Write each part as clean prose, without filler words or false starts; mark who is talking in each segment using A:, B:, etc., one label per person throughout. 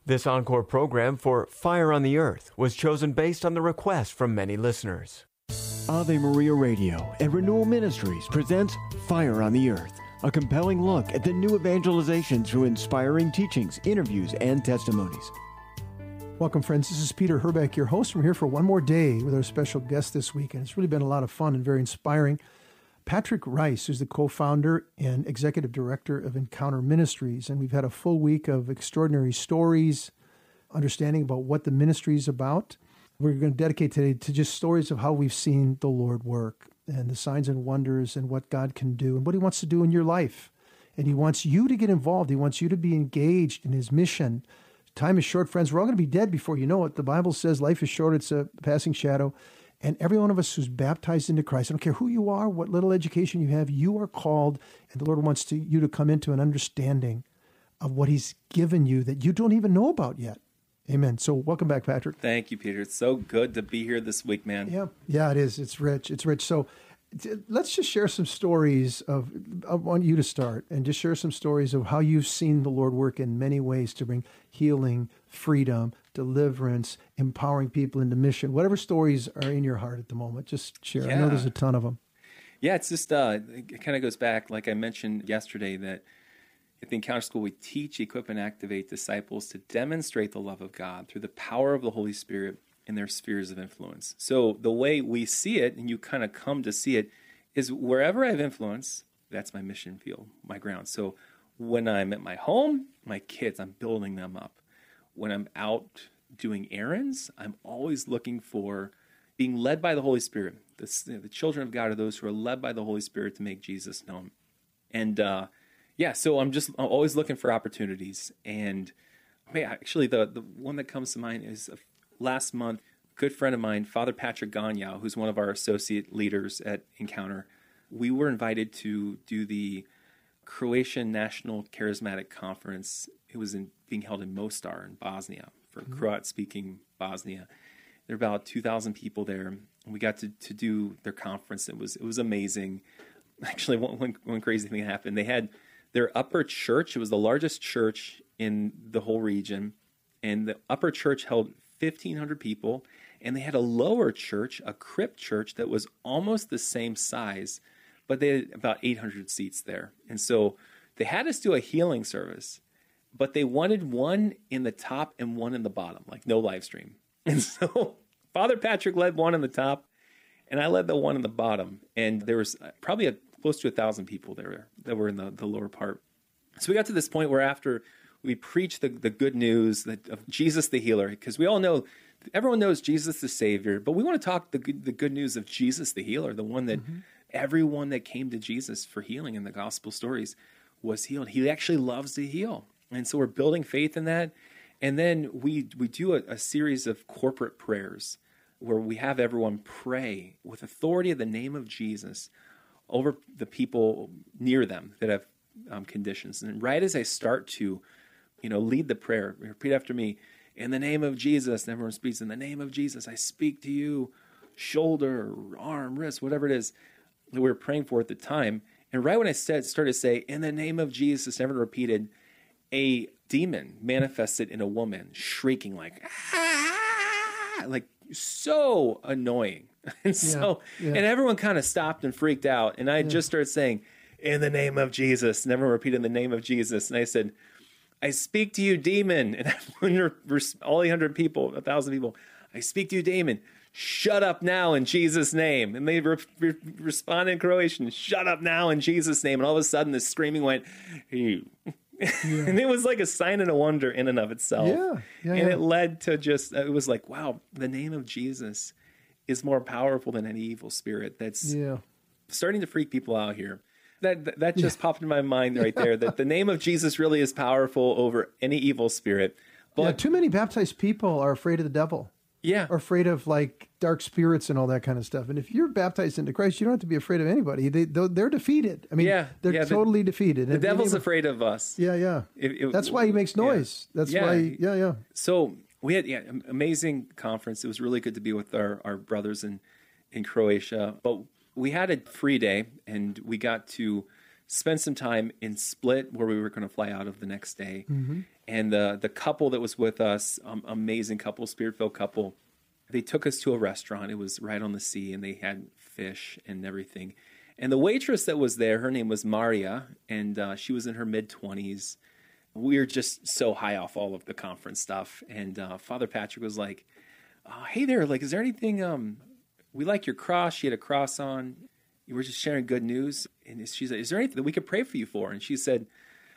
A: This encore program for Fire on the Earth was chosen based on the request from many listeners. Ave Maria Radio and Renewal Ministries presents Fire on the Earth, a compelling look at the new evangelization through inspiring teachings, interviews, and testimonies.
B: Welcome, friends. This is Peter Herbeck, your host. We're here for one more day with our special guest this week, and it's really been a lot of fun and very inspiring. Patrick Rice is the co-founder and executive director of Encounter Ministries, and we've had a full week of extraordinary stories, understanding about what the ministry is about. We're going to dedicate today to just stories of how we've seen the Lord work and the signs and wonders and what God can do and what he wants to do in your life. And he wants you to get involved. He wants you to be engaged in his mission. Time is short, friends. We're all going to be dead before you know it. The Bible says life is short. It's a passing shadow. And every one of us who's baptized into Christ, I don't care who you are, what little education you have, you are called, and the Lord wants you to come into an understanding of what he's given you that you don't even know about yet. Amen. So welcome back, Patrick.
C: Thank you, Peter. It's so good to be here this week, man.
B: Yeah, it is. It's rich. So let's just share some stories I want you to start and just share some stories of how you've seen the Lord work in many ways to bring healing, freedom, deliverance, empowering people into mission. Whatever stories are in your heart at the moment, just share. Yeah. I know there's a ton of them.
C: Yeah, it's just, it kind of goes back, like I mentioned yesterday, that at the Encounter School, we teach, equip, and activate disciples to demonstrate the love of God through the power of the Holy Spirit in their spheres of influence. So the way we see it, and you kind of come to see it, is wherever I have influence, that's my mission field, my ground. So when I'm at my home, my kids, I'm building them up. When I'm out doing errands, I'm always looking for being led by the Holy Spirit. The children of God are those who are led by the Holy Spirit to make Jesus known. And so I'm always looking for opportunities. And actually, the one that comes to mind is last month, a good friend of mine, Father Patrick Gagnon, who's one of our associate leaders at Encounter, we were invited to do the Croatian National Charismatic Conference. It was being held in Mostar in Bosnia, for Croat-speaking Bosnia. There were about 2,000 people there, and we got to do their conference. It was amazing. Actually, one crazy thing happened. They had their upper church. It was the largest church in the whole region, and the upper church held 1,500 people, and they had a lower church, a crypt church, that was almost the same size, but they had about 800 seats there. And so they had us do a healing service, but they wanted one in the top and one in the bottom, like no live stream. And so Father Patrick led one in the top, and I led the one in the bottom. And there was probably close to 1,000 people there that were in the lower part. So we got to this point where after we preached the good news of Jesus the healer, because we all know, everyone knows Jesus the Savior, but we want to talk the good news of Jesus the healer, the one that everyone that came to Jesus for healing in the gospel stories was healed. He actually loves to heal. And so we're building faith in that. And then we do a series of corporate prayers where we have everyone pray with authority of the name of Jesus over the people near them that have conditions. And right as I start to lead the prayer, repeat after me, in the name of Jesus, and everyone speaks, in the name of Jesus, I speak to you, shoulder, arm, wrist, whatever it is that we were praying for at the time. And right when I started to say, in the name of Jesus, everyone repeated, a demon manifested in a woman, shrieking like, ah, like so annoying. And and everyone kind of stopped and freaked out. And I just started saying, in the name of Jesus, and everyone repeated the name of Jesus. And I said, I speak to you, demon. And all 800 people, 1,000 people, I speak to you, demon. Shut up now in Jesus' name. And they responded in Croatian, shut up now in Jesus' name. And all of a sudden, this screaming went, hey. And it was like a sign and a wonder in and of itself. It led to it was like, wow, the name of Jesus is more powerful than any evil spirit that's starting to freak people out here. That just popped in my mind right there, that the name of Jesus really is powerful over any evil spirit. But
B: too many baptized people are afraid of the devil. Are afraid of like dark spirits and all that kind of stuff. And if you're baptized into Christ, you don't have to be afraid of anybody. They're defeated. I mean, they're totally defeated.
C: The devil's afraid of us.
B: That's why he makes noise. That's why.
C: So we had amazing conference. It was really good to be with our brothers in Croatia. But we had a free day, and we got to spent some time in Split, where we were going to fly out of the next day. And the couple that was with us, amazing couple, spirit-filled couple, they took us to a restaurant. It was right on the sea, and they had fish and everything. And the waitress that was there, her name was Maria, and she was in her mid-20s. We were just so high off all of the conference stuff. And Father Patrick was like, hey there, like, is there anything, we like your cross. She had a cross on. You were just sharing good news. And she said, is there anything that we could pray for you for? And she said,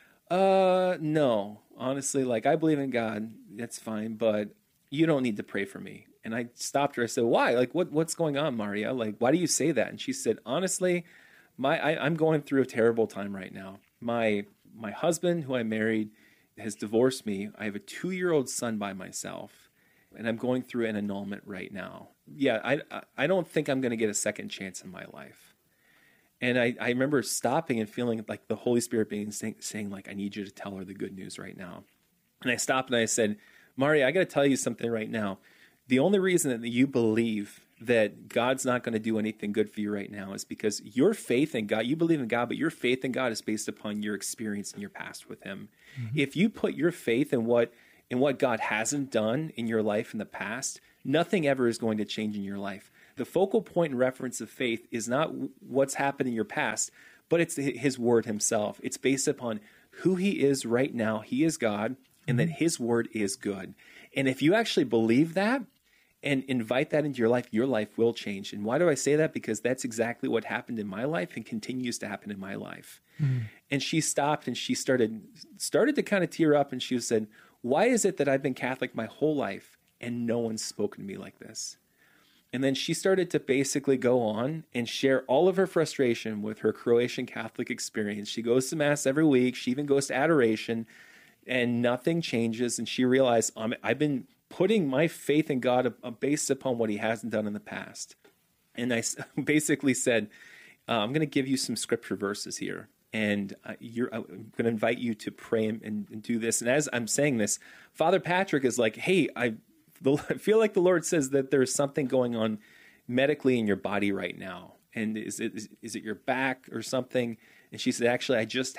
C: no, honestly, like, I believe in God. That's fine, but you don't need to pray for me. And I stopped her. I said, why? Like, what's going on, Maria? Like, why do you say that? And she said, honestly, I'm going through a terrible time right now. My husband, who I married, has divorced me. I have a 2-year-old son by myself, and I'm going through an annulment right now. Yeah, I don't think I'm going to get a second chance in my life. And I remember stopping and feeling like the Holy Spirit saying, like, I need you to tell her the good news right now. And I stopped and I said, Maria, I got to tell you something right now. The only reason that you believe that God's not going to do anything good for you right now is because your faith in God, you believe in God, but your faith in God is based upon your experience in your past with him. If you put your faith in what God hasn't done in your life in the past, nothing ever is going to change in your life. The focal point and reference of faith is not what's happened in your past, but it's his word himself. It's based upon who he is right now. He is God, and that his word is good. And if you actually believe that and invite that into your life will change. And why do I say that? Because that's exactly what happened in my life and continues to happen in my life. And she stopped and she started to kind of tear up, and she said, why is it that I've been Catholic my whole life and no one's spoken to me like this? And then she started to basically go on and share all of her frustration with her Croatian Catholic experience. She goes to Mass every week. She even goes to adoration, and nothing changes. And she realized, I've been putting my faith in God based upon what he hasn't done in the past. And I basically said, I'm going to give you some scripture verses here. And I'm going to invite you to pray and do this. And as I'm saying this, Father Patrick is like, hey, I feel like the Lord says that there's something going on medically in your body right now. And is it your back or something? And she said, actually,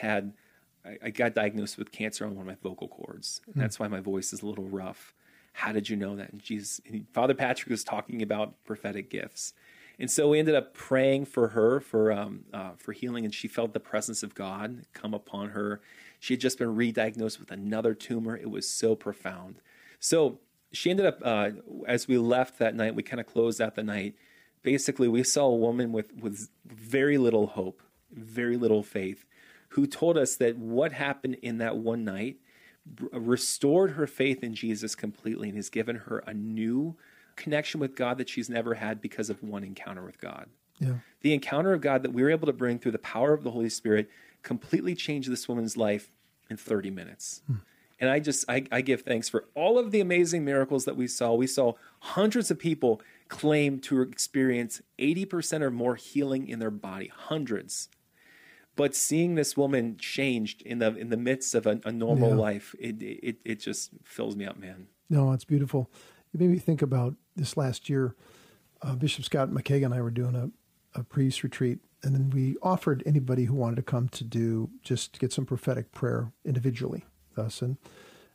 C: I got diagnosed with cancer on one of my vocal cords. And that's why my voice is a little rough. How did you know that? And Father Patrick was talking about prophetic gifts. And so we ended up praying for her for healing, and she felt the presence of God come upon her. She had just been re-diagnosed with another tumor. It was so profound. So she ended up, as we left that night, we kind of closed out the night. Basically, we saw a woman with very little hope, very little faith, who told us that what happened in that one night restored her faith in Jesus completely and has given her a new connection with God that she's never had because of one encounter with God. Yeah. The encounter of God that we were able to bring through the power of the Holy Spirit completely changed this woman's life in 30 minutes. And I give thanks for all of the amazing miracles that we saw. We saw hundreds of people claim to experience 80% or more healing in their body, hundreds. But seeing this woman changed in the midst of a normal life, it just fills me up, man.
B: No, it's beautiful. It made me think about this last year. Bishop Scott McKagan and I were doing a priest retreat, and then we offered anybody who wanted to come to get some prophetic prayer individually with us. And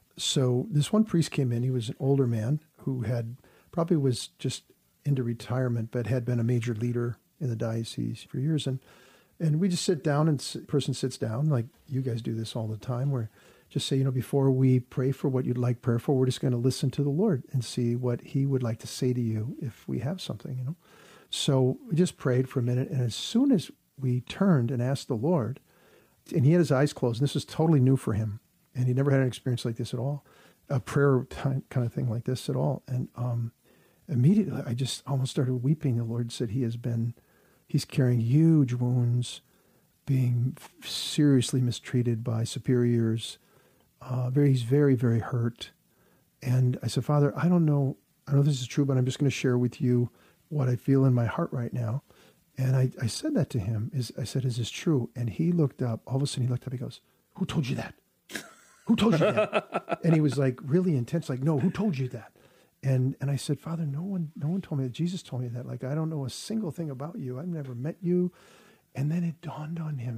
B: so this one priest came in. He was an older man who probably was just into retirement, but had been a major leader in the diocese for years. And we just sit down, and the person sits down, like you guys do this all the time, where just say, before we pray for what you'd like prayer for, we're just going to listen to the Lord and see what he would like to say to you if we have something, So we just prayed for a minute, and as soon as we turned and asked the Lord, and he had his eyes closed, and this was totally new for him, and he never had an experience like this at all, a prayer kind of thing like this at all. And immediately I just almost started weeping. The Lord said he's carrying huge wounds, being seriously mistreated by superiors. He's very, very hurt. And I said, Father, I don't know this is true, but I'm just going to share with you what I feel in my heart right now. And I said that to him. I said, is this true? And he looked up. All of a sudden he looked up. He goes, who told you that? Who told you that? And he was like really intense, like, no, who told you that? And I said, Father, no one told me that. Jesus told me that. Like, I don't know a single thing about you. I've never met you. And then it dawned on him.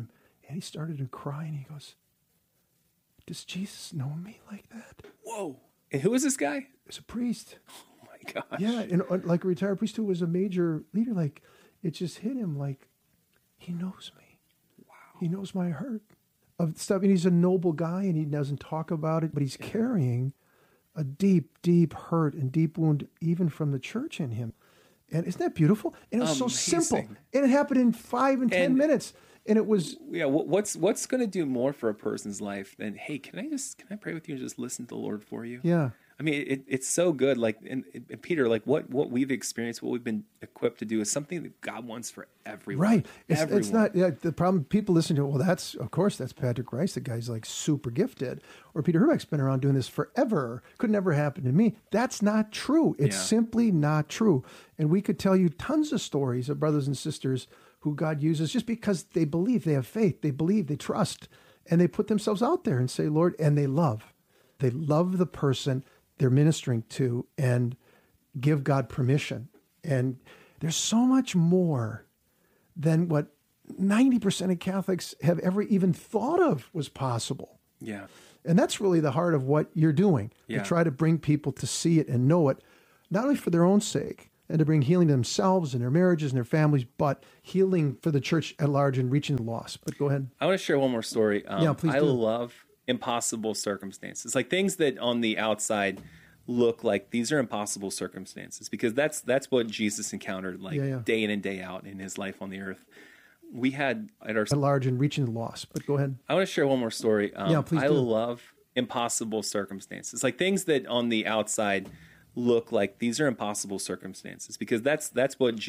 B: And he started to cry, and he goes, does Jesus know me like that?
C: Whoa. And who was this guy?
B: It's a priest.
C: Oh my gosh.
B: Yeah, and like a retired priest who was a major leader, like it just hit him like, he knows me.
C: Wow.
B: He knows my hurt of stuff. And he's a noble guy, and he doesn't talk about it, but he's carrying a deep, deep hurt and deep wound, even from the church in him. And isn't that beautiful? And it was so simple. And it happened in 5 and 10 minutes. And it was...
C: Yeah, what's going to do more for a person's life than, hey, can I pray with you and just listen to the Lord for you?
B: Yeah.
C: I mean, it's so good. Like, and Peter, like what we've experienced, what we've been equipped to do is something that God wants for everyone.
B: Right. It's not, the problem, people listen to it, well, that's Patrick Rice. The guy's like super gifted. Or Peter Herbeck's been around doing this forever. Could never happen to me. That's not true. It's simply not true. And we could tell you tons of stories of brothers and sisters who God uses just because they believe, they have faith, they believe, they trust, and they put themselves out there and say, Lord, and they love. They love the person they're ministering to and give God permission. And there's so much more than what 90% of Catholics have ever even thought of was possible.
C: Yeah.
B: And that's really the heart of what you're doing, to try to bring people to see it and know it, not only for their own sake, and to bring healing to themselves and their marriages and their families, but healing for the church at large and reaching the lost. But go ahead.
C: I want to share one more story.
B: Please
C: I
B: do.
C: love impossible circumstances, like things that on the outside look like these are impossible circumstances, because that's what Jesus encountered day in and day out in his life on the earth. We had at
B: large and reaching the lost. But go ahead.
C: I want to share one more story.
B: Please
C: I
B: do.
C: love impossible circumstances, like things that on the outside look like these are impossible circumstances, because that's what